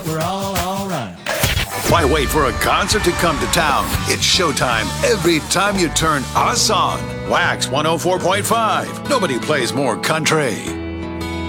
we're all right. Why wait for a concert to come to town? It's showtime every time you turn us on. Wax 104.5. Nobody plays more country.